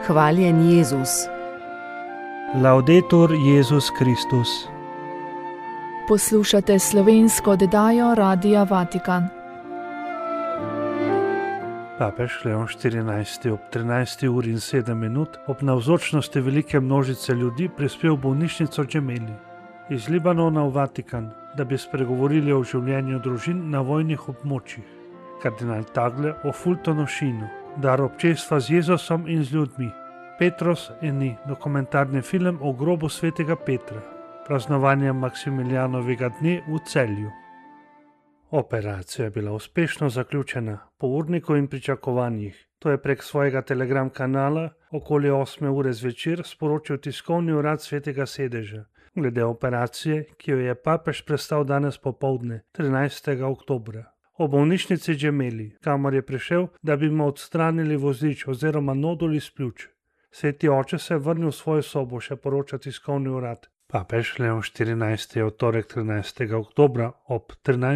Hvaljen Jezus. Laudetur Jezus Kristus. Poslušate slovensko oddajo Radia Vatikan. Papež Leon XIV ob 13:07 ob navzočnosti velike množice ljudi prispel v bolnišnico Gemelli iz Libanona v Vatikan, da bi spregovorili o življenju družin na vojnih območjih. Kardinal Tagle o Fultonošinu, dar občestva z Jezusom in z ljudmi. Petros eni, dokumentarni film o grobu svetega Petra. Praznovanje Maksimilijanovega dne v Celju. Operacija je bila uspešno zaključena po urniku in pričakovanjih. To je prek svojega telegram kanala okoli 8 ure zvečer sporočil tiskovni urad Svetega sedeža. Glede operacije, ki jo je papež prestal danes popoldne, 13. oktobra. O bolnišnici Gemelli, kamor je prišel, da bi mu odstranili vozlič oziroma nodul iz pljuč. Sveti oče se je vrnil v svojo sobo, še poroča tiskovni urad. Papež Leon XIV je v torek 13. oktobra ob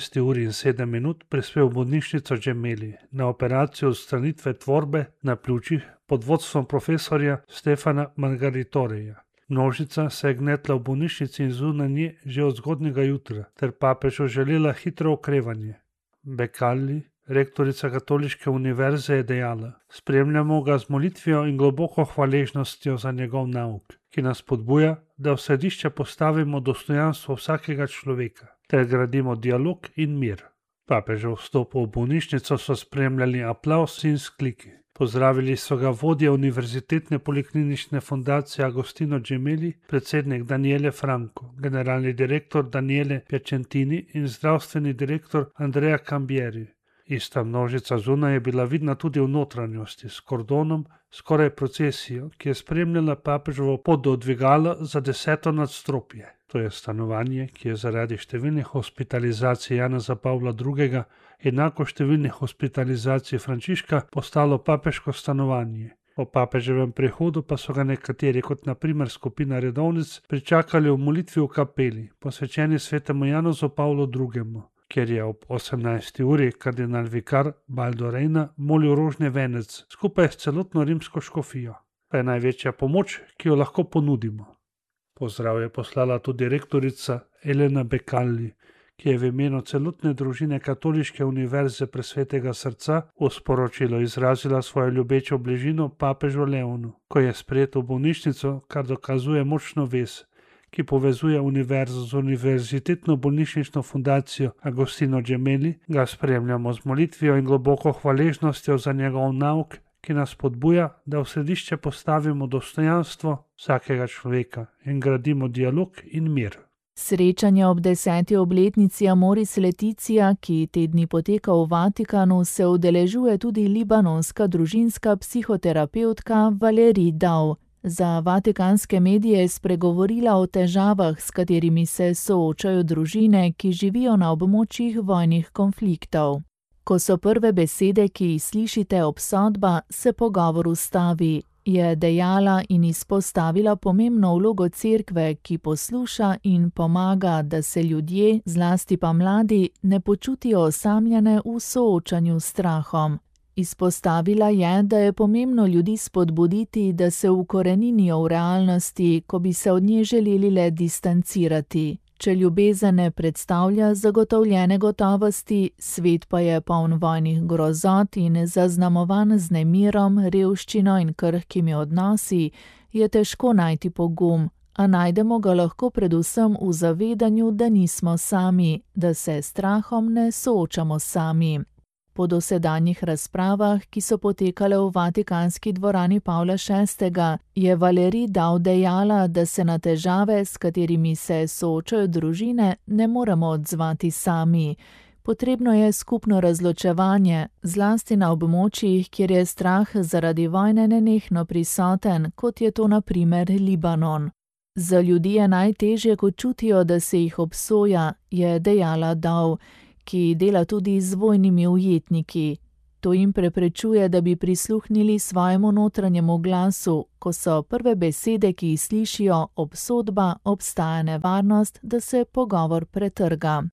13:07 prispel v bolnišnico Gemelli na operacijo odstranitve tvorbe na pljučih pod vodstvom profesorja Stefana Margaritoreja. Množica se je gnetla v bolnišnici in zunaj nje že od zgodnjega jutra, ter papežu želela hitro okrevanje. Becalli, rektorica Katoliške univerze, je dejala: "Spremljamo ga z molitvijo in globoko hvaležnostjo za njegov nauk, ki nas spodbuja, da v središče postavimo dostojanstvo vsakega človeka, ter gradimo dialog in mir." Papežev vstop v bolnišnico so spremljali aplavz in vzkliki. Pozdravili so ga vodja Univerzitetne poliklinične fundacije Agostino Gemelli, predsednik Daniele Franco, generalni direktor Daniele Piacentini in zdravstveni direktor Andrea Cambieri. Ista množica zunaj je bila vidna tudi v notranjosti, s kordonom, skoraj procesijo, ki je spremljala papeževo pot do dvigala za 10. nadstropje. To je stanovanje, ki je zaradi številnih hospitalizacij Janeza Pavla II. Enako številnih hospitalizacij Frančiška postalo papeško stanovanje. Po papeževem prihodu pa so ga nekateri, kot na primer skupina redovnic, pričakali v molitvi v kapeli, posvečeni svetemu Janezu Pavlu II., kjer je ob 18. uri kardinal vikar Baldo Reina molil rožni venec skupaj s celotno rimsko škofijo. To je največja pomoč, ki jo lahko ponudimo. Pozdrav je poslala tudi rektorica Elena Becalli, ki je v imenu celotne družine Katoliške univerze Presvetega srca v sporočilu izrazila svojo ljubečo bližino papežu Leonu, ko je sprejet v bolnišnico, kar dokazuje močno vez, ki povezuje univerzo z Univerzitetno bolnišnično fundacijo Agostino Gemelli, ga spremljamo z molitvijo in globoko hvaležnostjo za njegov nauk, ki nas spodbuja, da v središče postavimo dostojanstvo vsakega človeka in gradimo dialog in mir. Srečanje ob 10. obletnici Amoris Laetitia, ki te dni poteka v Vatikanu, se udeležuje tudi libanonska družinska psihoterapevtka Valerie Daw. Za vatikanske medije je spregovorila o težavah, s katerimi se soočajo družine, ki živijo na območjih vojnih konfliktov. Ko so prve besede, ki jih slišite, obsodba, se pogovor ustavi, je dejala in izpostavila pomembno vlogo cerkve, ki posluša in pomaga, da se ljudje, zlasti pa mladi, ne počutijo osamljene v soočanju s strahom. Izpostavila je, da je pomembno ljudi spodbuditi, da se ukoreninijo v realnosti, ko bi se od nje želeli le distancirati. Če ljubezen ne predstavlja zagotovljene gotovosti, svet pa je poln vojnih grozot in zaznamovan z nemirom, revščino in krhkimi odnosi, je težko najti pogum, a najdemo ga lahko predvsem v zavedanju, da nismo sami, da se s strahom ne soočamo sami. Po dosedanjih razpravah, ki so potekale v vatikanski dvorani Pavla VI., je Valerie Daw dejala, da se na težave, s katerimi se soočajo družine, ne moremo odzvati sami. Potrebno je skupno razločevanje, zlasti na območjih, kjer je strah zaradi vojne nenehno prisoten, kot je to na primer Libanon. Za ljudi je najtežje, ko čutijo, da se jih obsoja, je dejala Daw, ki dela tudi z vojnimi ujetniki. To jim preprečuje, da bi prisluhnili svojemu notranjemu glasu, ko so prve besede, ki jih slišijo, obsodba, obstaja nevarnost, da se pogovor pretrga.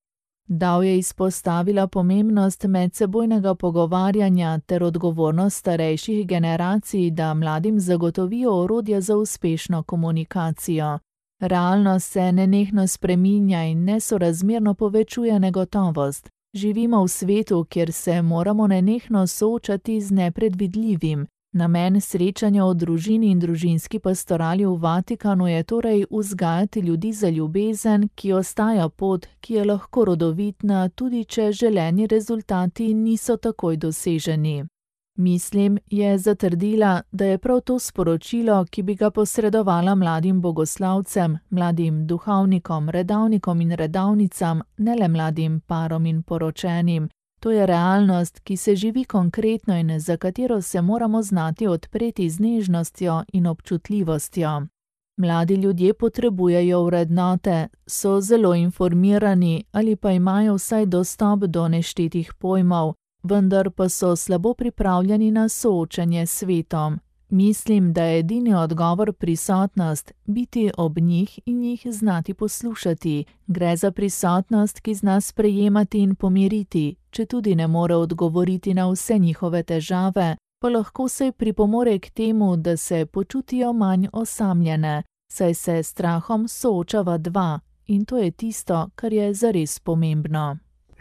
Dao je izpostavila pomembnost medsebojnega pogovarjanja ter odgovornost starejših generacij, da mladim zagotovijo orodja za uspešno komunikacijo. Realnost se nenehno spreminja in nesorazmerno povečuje negotovost. Živimo v svetu, kjer se moramo nenehno soočati z nepredvidljivim. Namen srečanja o družini in družinski pastorali v Vatikanu je torej vzgajati ljudi za ljubezen, ki ostaja pot, ki je lahko rodovitna, tudi če želeni rezultati niso takoj doseženi. Mislim, je zatrdila, da je prav to sporočilo, ki bi ga posredovala mladim bogoslavcem, mladim duhovnikom, redavnikom in redavnicam, ne le mladim parom in poročenim. To je realnost, ki se živi konkretno in za katero se moramo znati odpreti z nežnostjo in občutljivostjo. Mladi ljudje potrebujejo vrednote, so zelo informirani ali pa imajo vsaj dostop do neštetih pojmov, vendar pa so slabo pripravljeni na soočanje s svetom. Mislim, da je edini odgovor prisotnost, biti ob njih in jih znati poslušati. Gre za prisotnost, ki zna sprejemati in pomiriti, če tudi ne more odgovoriti na vse njihove težave, pa lahko se pripomore k temu, da se počutijo manj osamljene, saj se s strahom soočava dva in to je tisto, kar je zares pomembno.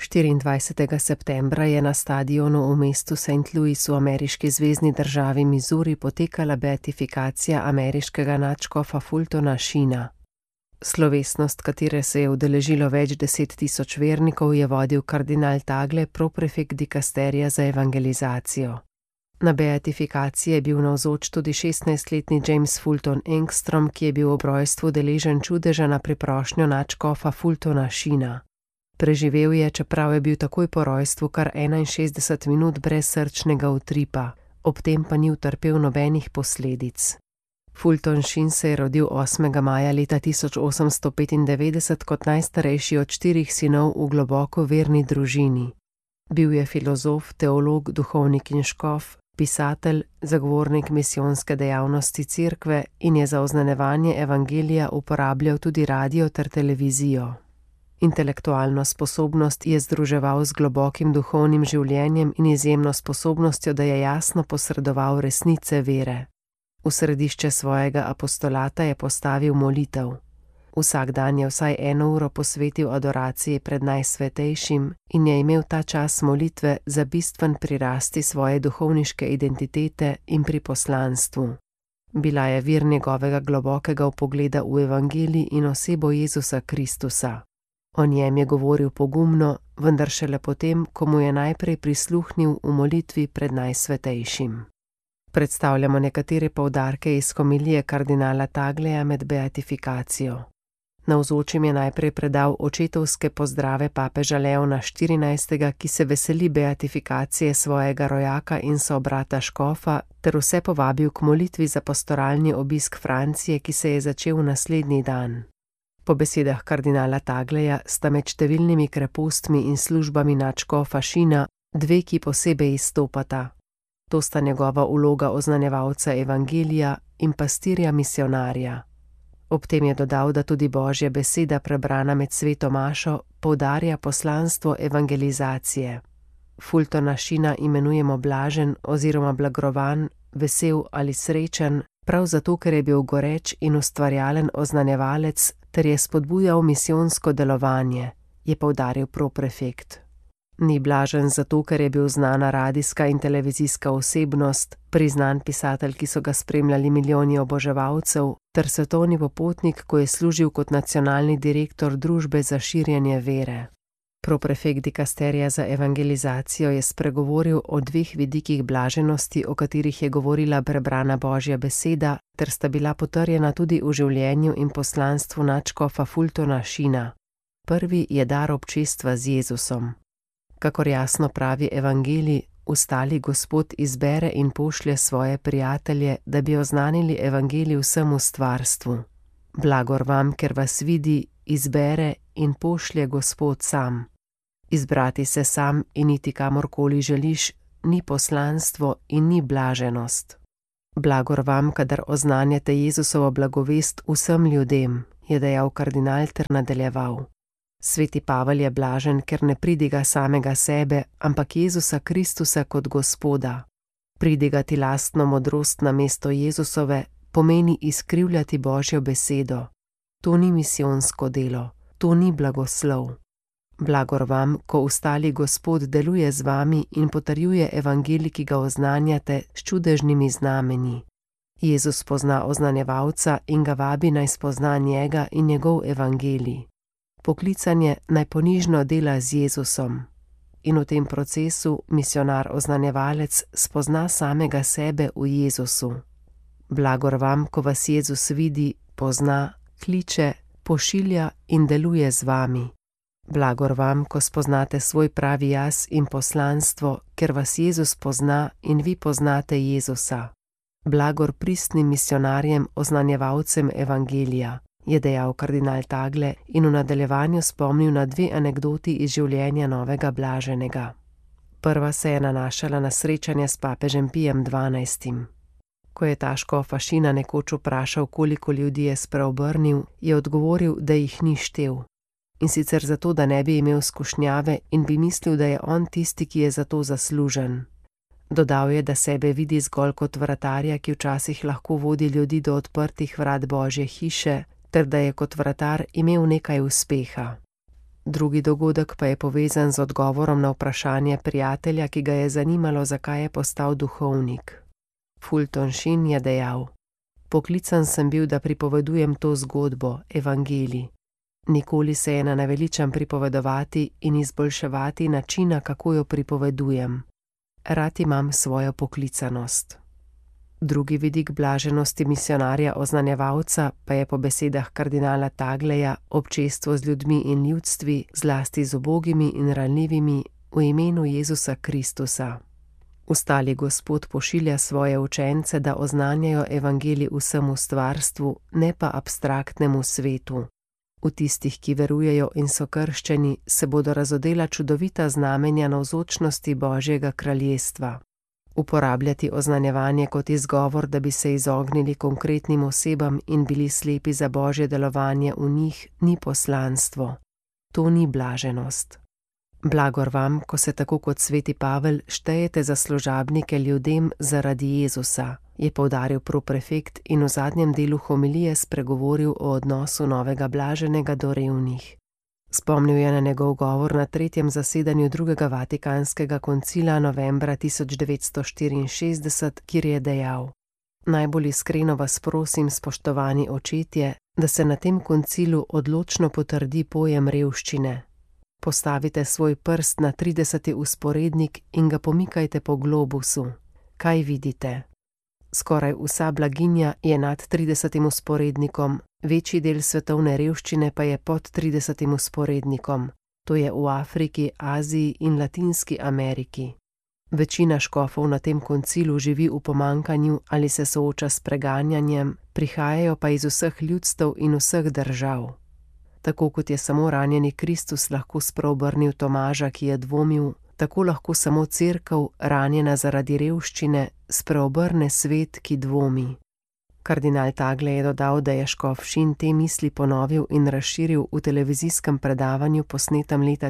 24. septembra je na stadionu v mestu St. Louis v ameriški zvezni državi Missouri potekala beatifikacija ameriškega nadškofa Fultona Sheena. Slovesnost, katere se je udeležilo več 10.000 vernikov, je vodil kardinal Tagle, proprefekt dikasterija za evangelizacijo. Na beatifikaciji je bil navzoč tudi 16-letni James Fulton Engstrom, ki je bil ob rojstvu deležen čudeža na priprošnjo nadškofa Fultona Sheena. Preživel je, čeprav je bil takoj po rojstvu kar 61 minut brez srčnega utripa, ob tem pa ni utrpel nobenih posledic. Fulton Sheen se je rodil 8. maja leta 1895 kot najstarejši od 4 sinov v globoko verni družini. Bil je filozof, teolog, duhovnik in škof, pisatelj, zagovornik misijonske dejavnosti cerkve in je za oznanjevanje evangelija uporabljal tudi radio ter televizijo. Intelektualno sposobnost je združeval z globokim duhovnim življenjem in izjemno sposobnostjo, da je jasno posredoval resnice vere. V središče svojega apostolata je postavil molitev. Vsak dan je vsaj 1 uro posvetil adoraciji pred Najsvetejšim in je imel ta čas molitve za bistven prirasti svoje duhovniške identitete in pri poslanstvu. Bila je vir njegovega globokega vpogleda v evangelij in osebo Jezusa Kristusa. O njem je govoril pogumno, vendar šele potem, ko mu je najprej prisluhnil v molitvi pred Najsvetejšim. Predstavljamo nekatere poudarke iz homilije kardinala Tagleja med beatifikacijo. Navzočim je najprej predal očetovske pozdrave papeža Leona XIV., ki se veseli beatifikacije svojega rojaka in sobrata škofa, ter vse povabil k molitvi za pastoralni obisk Francije, ki se je začel naslednji dan. Po besedah kardinala Tagleja sta med številnimi krepostmi in službami nadškofa Sheena 2, ki posebej izstopata. To sta njegova vloga oznanjevalca evangelija in pastirja misionarja. Ob tem je dodal, da tudi Božja beseda, prebrana med sveto mašo, poudarja poslanstvo evangelizacije. Fultona Sheena imenujemo blažen oziroma blagovan, vesel ali srečen, prav zato, ker je bil goreč in ustvarjalen oznanjevalec ter je spodbujal misijonsko delovanje, je poudaril proprefekt. Ni blažen zato, ker je bil znana radijska in televizijska osebnost, priznan pisatelj, ki so ga spremljali milijoni oboževalcev, ter svetovni popotnik, ko je služil kot nacionalni direktor družbe za širjenje vere. Proprefekt dikasterija za evangelizacijo je spregovoril o 2 vidikih blaženosti, o katerih je govorila prebrana Božja beseda, ter sta bila potrjena tudi v življenju in poslanstvu nadškofa Fultona Sheena. Prvi je dar občestva z Jezusom. Kakor jasno pravi evangelij, ustali Gospod izbere in pošlje svoje prijatelje, da bi oznanili evangelij vsemu stvarstvu. Blagor vam, ker vas vidi, izbere in pošlje Gospod sam. Izbrati se sam in iti kamorkoli želiš, ni poslanstvo in ni blaženost. Blagor vam, kadar oznanjate Jezusovo blagovest vsem ljudem, je dejal kardinal ter nadaljeval. Sveti Pavel je blažen, ker ne pridiga samega sebe, ampak Jezusa Kristusa kot Gospoda. Pridigati lastno modrost na mesto Jezusove pomeni izkrivljati Božjo besedo. To ni misijonsko delo, to ni blagoslov. Blagor vam, ko ustali Gospod deluje z vami in potrjuje evangelij, ki ga oznanjate s čudežnimi znamenji. Jezus pozna oznanjevalca in ga vabi naj spozna njega in njegov evangelij. Poklicanje naj ponižno dela z Jezusom. In v tem procesu misionar oznanjevalec spozna samega sebe v Jezusu. Blagor vam, ko vas Jezus vidi, pozna, kliče, pošilja in deluje z vami. Blagor vam, ko spoznate svoj pravi jaz in poslanstvo, ker vas Jezus pozna in vi poznate Jezusa. Blagor pristnim misionarjem, oznanjevalcem evangelija, je dejal kardinal Tagle in v nadaljevanju spomnil na 2 anekdoti iz življenja novega blaženega. Prva se je nanašala na srečanje s papežem Pijem XII. Ko je ta škofa Šina nekoč vprašal, koliko ljudi je spreobrnil, je odgovoril, da jih ni štel. In sicer zato, da ne bi imel skušnjave in bi mislil, da je on tisti, ki je za to zaslužen. Dodal je, da sebe vidi zgolj kot vratarja, ki včasih lahko vodi ljudi do odprtih vrat Božje hiše, ter da je kot vratar imel nekaj uspeha. Drugi dogodek pa je povezan z odgovorom na vprašanje prijatelja, ki ga je zanimalo, zakaj je postal duhovnik. Fulton Sheen je dejal: "Poklican sem bil, da pripovedujem to zgodbo, evangelij. Nikoli se je ne naveličam pripovedovati in izboljševati načina, kako jo pripovedujem. Rad imam svojo poklicanost." Drugi vidik blaženosti misionarja oznanjevalca pa je po besedah kardinala Tagleja občestvo z ljudmi in ljudstvi, zlasti z ubogimi in ranljivimi, v imenu Jezusa Kristusa. Ustali Gospod pošilja svoje učence, da oznanjajo evangelij vsemu stvarstvu, ne pa abstraktnemu svetu. V tistih, ki verujejo in so krščeni, se bodo razodela čudovita znamenja navzočnosti Božjega kraljestva. Uporabljati oznanjevanje kot izgovor, da bi se izognili konkretnim osebam in bili slepi za Božje delovanje v njih, ni poslanstvo. To ni blaženost. Blagor vam, ko se tako kot sveti Pavel štejete za služabnike ljudem zaradi Jezusa, je poudaril proprefekt in v zadnjem delu homilije spregovoril o odnosu novega blaženega do revnih. Spomnil je na njegov govor na 3. zasedanju drugega Vatikanskega koncila novembra 1964, kjer je dejal: "Najbolj iskreno vas prosim, spoštovani očetje, da se na tem koncilu odločno potrdi pojem revščine. Postavite svoj prst na 30. vzporednik in ga pomikajte po globusu. Kaj vidite? Skoraj vsa blaginja je nad 30. vzporednikom, večji del svetovne revščine pa je pod 30. vzporednikom, to je v Afriki, Aziji in Latinski Ameriki. Večina škofov na tem koncilu živi v pomanjkanju ali se sooča s preganjanjem, prihajajo pa iz vseh ljudstev in vseh držav. Tako kot je samo ranjeni Kristus lahko spreobrnil Tomaža, ki je dvomil, tako lahko samo cerkev, ranjena zaradi revščine, spreobrne svet, ki dvomi." Kardinal Tagle je dodal, da je škof Sheen te misli ponovil in razširil v televizijskem predavanju, posnetem leta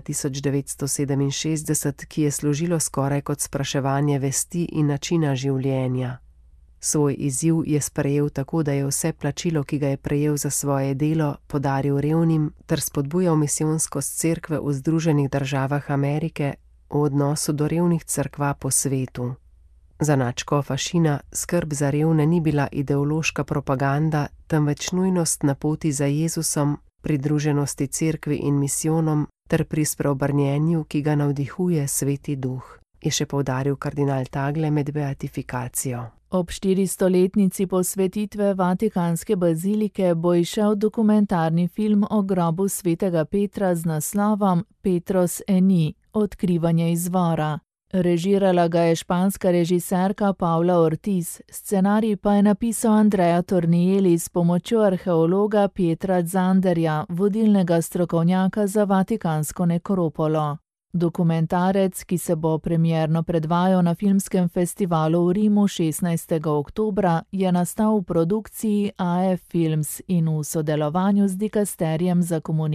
1967, ki je služilo skoraj kot spraševanje vesti in načina življenja. Svoj izziv je sprejel tako, da je vse plačilo, ki ga je prejel za svoje delo, podaril revnim ter spodbujal misijonskost cerkve v Združenih državah Amerike v odnosu do revnih cerkva po svetu. Za nadškofa Sheena skrb za revne ni bila ideološka propaganda, temveč nujnost na poti za Jezusom, pridruženosti cerkvi in misijonom ter pri spreobrnjenju, ki ga navdihuje Sveti Duh, je še poudaril kardinal Tagle med beatifikacijo. Ob 400-letnici posvetitve Vatikanske bazilike bo izšel dokumentarni film o grobu svetega Petra z naslovom Petros Eni, odkrivanje izvora. Režirala ga je španska režiserka Paula Ortiz, scenarij pa je napisal Andrea Tornielli s pomočjo arheologa Pietra Zanderja, vodilnega strokovnjaka za Vatikansko nekropolo. Dokumentarec, ki se bo premierno predvajal na filmskem festivalu v Rimu 16. oktobra, je nastal v produkciji AF Films in v sodelovanju z dikasterijem za komunikacijo